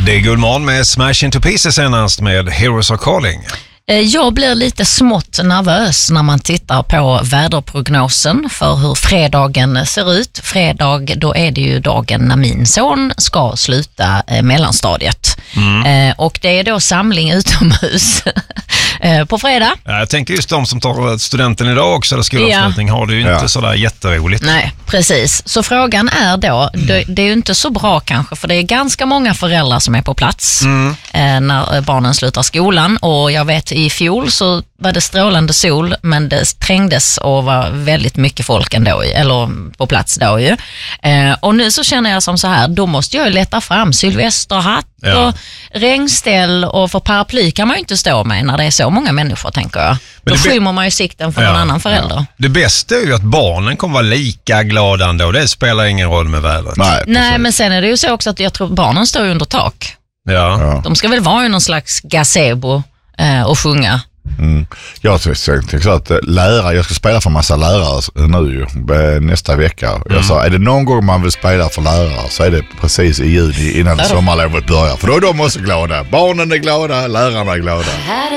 Det är Guldmorgon med Smash Into Pieces senast med Heroes Are Calling. Jag blir lite smått nervös när man tittar på väderprognosen för hur fredagen ser ut. Fredag, då är det ju dagen när min son ska sluta mellanstadiet. Och det är då samling utomhus på fredag. Ja, jag tänker just de som tar studenten idag också, eller skolavslutning, har det ju inte sådär jätteroligt. Nej, precis. Så frågan är då, det är ju inte så bra kanske, för det är ganska många föräldrar som är på plats när barnen slutar skolan. Och jag vet, i fjol så var det strålande sol, men det trängdes och var väldigt mycket folk ändå, eller på plats då ju. Och nu så känner jag som så här, då måste jag leta fram sylvesterhatt och regnställ, och för paraply kan man ju inte stå med när det är så många människor, tänker jag. Då skymmer man ju sikten för någon annan förälder. Ja. Det bästa är ju att barnen kommer vara lika glada ändå, det spelar ingen roll med vädret. Nej, men sen är det ju så också att jag tror barnen står under tak. Ja. De ska väl vara i någon slags gazebo och sjunga. Jag tänkte så att jag ska spela för en massa lärare nu nästa vecka. Jag sa, är det någon gång man vill spela för lärare så är det precis i juni innan sommarlovet börjar. För då är de också glada. Barnen är glada, lärarna är glada.